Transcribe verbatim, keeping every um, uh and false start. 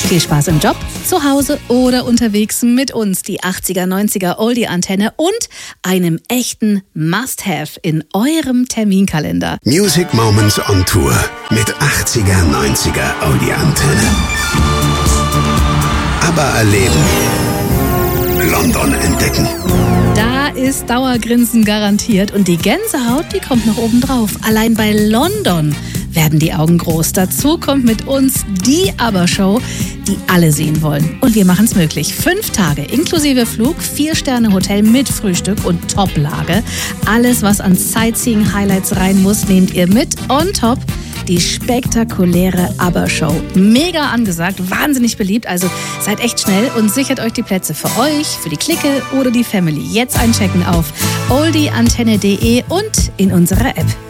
Viel Spaß im Job, zu Hause oder unterwegs mit uns, die achtziger, neunziger Oldie-Antenne und einem echten Must-Have in eurem Terminkalender. Music Moments on Tour mit achtziger, neunziger Oldie-Antenne. Aber erleben. London entdecken. Da ist Dauergrinsen garantiert und die Gänsehaut, die kommt noch oben drauf. Allein bei London werden die Augen groß. Dazu kommt mit uns die Aber-Show, die alle sehen wollen. Und wir machen es möglich. Fünf Tage inklusive Flug, Vier-Sterne-Hotel mit Frühstück und Top-Lage. Alles, was an Sightseeing-Highlights rein muss, nehmt ihr mit. On top die spektakuläre Aber-Show. Mega angesagt, wahnsinnig beliebt. Also seid echt schnell und sichert euch die Plätze für euch, für die Clique oder die Family. Jetzt einchecken auf oldieantenne punkt de und in unserer App.